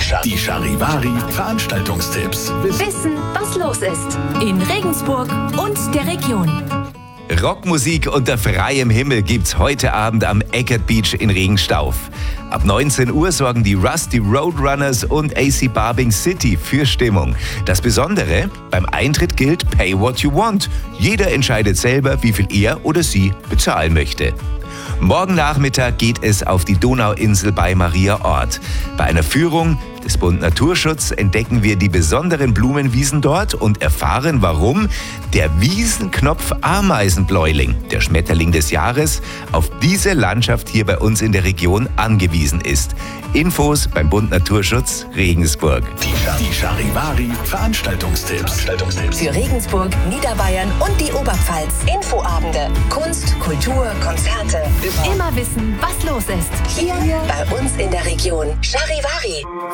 Die Charivari Veranstaltungstipps. Wissen, was los ist in Regensburg und der Region. Rockmusik unter freiem Himmel gibt's heute Abend am Eckert Beach in Regenstauf. Ab 19 Uhr sorgen die Rusty Roadrunners und AC Barbing City für Stimmung. Das Besondere, beim Eintritt gilt Pay What You Want. Jeder entscheidet selber, wie viel er oder sie bezahlen möchte. Morgen Nachmittag geht es auf die Donauinsel bei Mariaort. Bei einer Führung des Bund Naturschutz entdecken wir die besonderen Blumenwiesen dort und erfahren, warum der Wiesenknopf Ameisenbläuling, der Schmetterling des Jahres, auf diese Landschaft hier bei uns in der Region angewiesen ist. Infos beim Bund Naturschutz Regensburg. Die Charivari Veranstaltungstipps. Für Regensburg, Niederbayern und die Oberpfalz. Infoabende, Kunst, Kultur, Konzerte. Immer wissen, was los ist. Hier bei uns in der Region. Charivari.